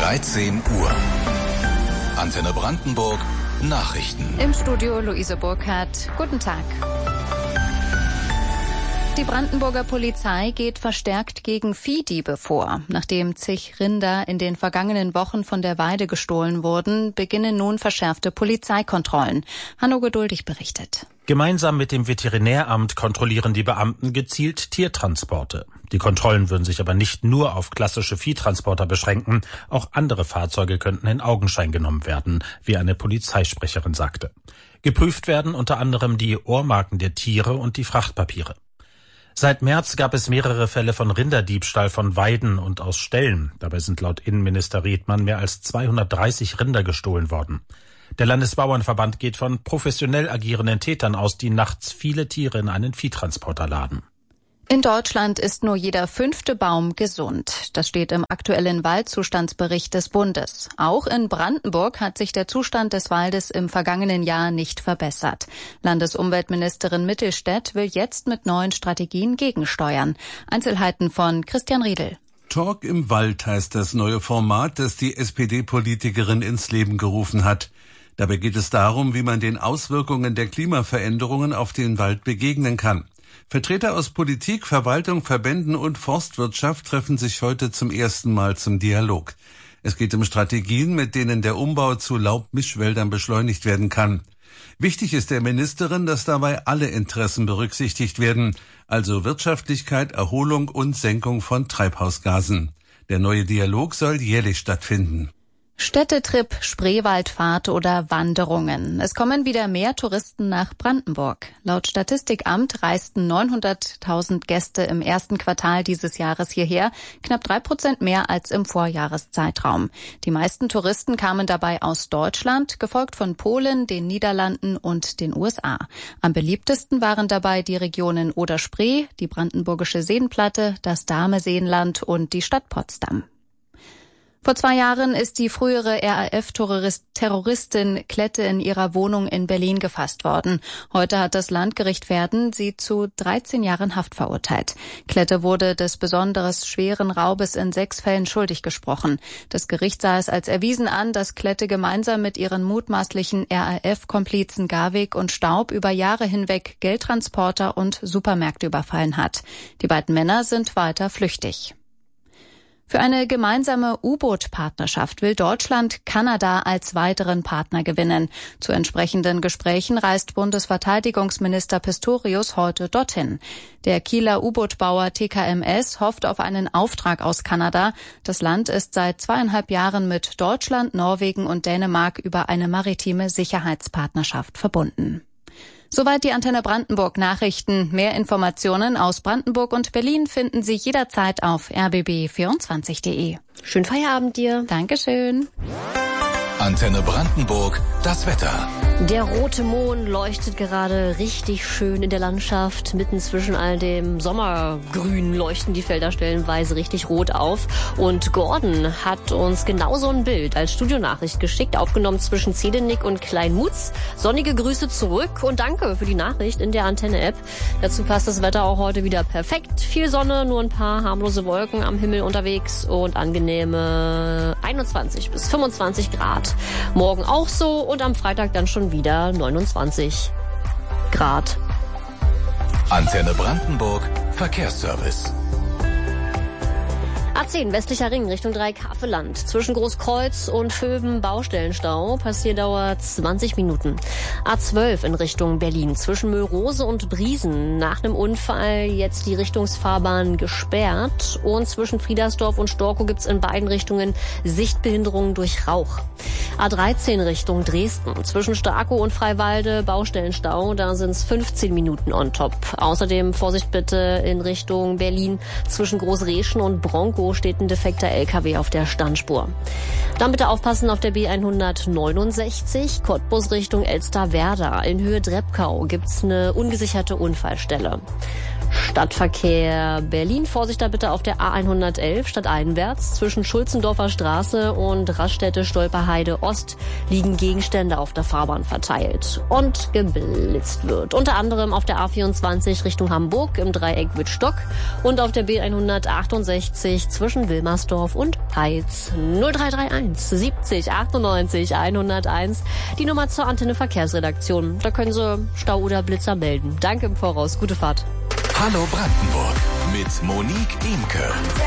13 Uhr. Antenne Brandenburg, Nachrichten. Im Studio Luise Burkhardt. Guten Tag. Die Brandenburger Polizei geht verstärkt gegen Viehdiebe vor. Nachdem zig Rinder in den vergangenen Wochen von der Weide gestohlen wurden, beginnen nun verschärfte Polizeikontrollen. Hanno Geduldig berichtet. Gemeinsam mit dem Veterinäramt kontrollieren die Beamten gezielt Tiertransporte. Die Kontrollen würden sich aber nicht nur auf klassische Viehtransporter beschränken. Auch andere Fahrzeuge könnten in Augenschein genommen werden, wie eine Polizeisprecherin sagte. Geprüft werden unter anderem die Ohrmarken der Tiere und die Frachtpapiere. Seit März gab es mehrere Fälle von Rinderdiebstahl von Weiden und aus Ställen. Dabei sind laut Innenminister Redmann mehr als 230 Rinder gestohlen worden. Der Landesbauernverband geht von professionell agierenden Tätern aus, die nachts viele Tiere in einen Viehtransporter laden. In Deutschland ist nur jeder 5. Baum gesund. Das steht im aktuellen Waldzustandsbericht des Bundes. Auch in Brandenburg hat sich der Zustand des Waldes im vergangenen Jahr nicht verbessert. Landesumweltministerin Mittelstädt will jetzt mit neuen Strategien gegensteuern. Einzelheiten von Christian Riedel. Talk im Wald heißt das neue Format, das die SPD-Politikerin ins Leben gerufen hat. Dabei geht es darum, wie man den Auswirkungen der Klimaveränderungen auf den Wald begegnen kann. Vertreter aus Politik, Verwaltung, Verbänden und Forstwirtschaft treffen sich heute zum ersten Mal zum Dialog. Es geht um Strategien, mit denen der Umbau zu Laubmischwäldern beschleunigt werden kann. Wichtig ist der Ministerin, dass dabei alle Interessen berücksichtigt werden, also Wirtschaftlichkeit, Erholung und Senkung von Treibhausgasen. Der neue Dialog soll jährlich stattfinden. Städtetrip, Spreewaldfahrt oder Wanderungen. Es kommen wieder mehr Touristen nach Brandenburg. Laut Statistikamt reisten 900.000 Gäste im ersten Quartal dieses Jahres hierher, knapp 3% mehr als im Vorjahreszeitraum. Die meisten Touristen kamen dabei aus Deutschland, gefolgt von Polen, den Niederlanden und den USA. Am beliebtesten waren dabei die Regionen Oder-Spree, die Brandenburgische Seenplatte, das Dahme-Seenland und die Stadt Potsdam. Vor 2 Jahren ist die frühere RAF-Terroristin Klette in ihrer Wohnung in Berlin gefasst worden. Heute hat das Landgericht Verden sie zu 13 Jahren Haft verurteilt. Klette wurde des besonders schweren Raubes in 6 Fällen schuldig gesprochen. Das Gericht sah es als erwiesen an, dass Klette gemeinsam mit ihren mutmaßlichen RAF-Komplizen Garwig und Staub über Jahre hinweg Geldtransporter und Supermärkte überfallen hat. Die beiden Männer sind weiter flüchtig. Für eine gemeinsame U-Boot-Partnerschaft will Deutschland Kanada als weiteren Partner gewinnen. Zu entsprechenden Gesprächen reist Bundesverteidigungsminister Pistorius heute dorthin. Der Kieler U-Boot-Bauer TKMS hofft auf einen Auftrag aus Kanada. Das Land ist seit 2,5 Jahren mit Deutschland, Norwegen und Dänemark über eine maritime Sicherheitspartnerschaft verbunden. Soweit die Antenne Brandenburg Nachrichten. Mehr Informationen aus Brandenburg und Berlin finden Sie jederzeit auf rbb24.de. Schönen Feierabend dir. Dankeschön. Antenne Brandenburg, das Wetter. Der rote Mond leuchtet gerade richtig schön in der Landschaft. Mitten zwischen all dem Sommergrün leuchten die Felder stellenweise richtig rot auf. Und Gordon hat uns genau so ein Bild als Studionachricht geschickt, aufgenommen zwischen Zedenick und Kleinmutz. Sonnige Grüße zurück und danke für die Nachricht in der Antenne-App. Dazu passt das Wetter auch heute wieder perfekt. Viel Sonne, nur ein paar harmlose Wolken am Himmel unterwegs und angenehme 21 bis 25 Grad. Morgen auch so und am Freitag dann schon wieder 29 Grad. Antenne Brandenburg, Verkehrsservice. A10 westlicher Ring Richtung Dreieckhaveland. Zwischen Großkreuz und Vöben Baustellenstau. Passierdauer 20 Minuten. A12 in Richtung Berlin. Zwischen Möhrose und Briesen. Nach einem Unfall jetzt die Richtungsfahrbahn gesperrt. Und zwischen Friedersdorf und Storkow gibt's in beiden Richtungen Sichtbehinderungen durch Rauch. A13 Richtung Dresden. Zwischen Starkow und Freiwalde Baustellenstau. Da sind's 15 Minuten on top. Außerdem Vorsicht bitte in Richtung Berlin. Zwischen Großreschen und Bronkow steht ein defekter LKW auf der Standspur. Dann bitte aufpassen auf der B169, Cottbus Richtung Elsterwerda. In Höhe Drebkau gibt's eine ungesicherte Unfallstelle. Stadtverkehr Berlin. Vorsicht da bitte auf der A111 stadteinwärts. Zwischen Schulzendorfer Straße und Raststätte Stolperheide Ost liegen Gegenstände auf der Fahrbahn verteilt und geblitzt wird. Unter anderem auf der A24 Richtung Hamburg im Dreieck Wittstock und auf der B168 zwischen Wilmersdorf und Heiz. 0331 70 98 101. Die Nummer zur Antenne Verkehrsredaktion. Da können Sie Stau oder Blitzer melden. Danke im Voraus. Gute Fahrt. Hallo Brandenburg mit Monique Imke.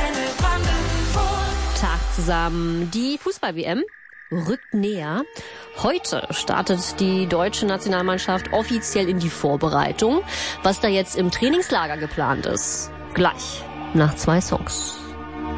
Tag zusammen. Die Fußball-WM rückt näher. Heute startet die deutsche Nationalmannschaft offiziell in die Vorbereitung. Was da jetzt im Trainingslager geplant ist, gleich nach 2 Songs.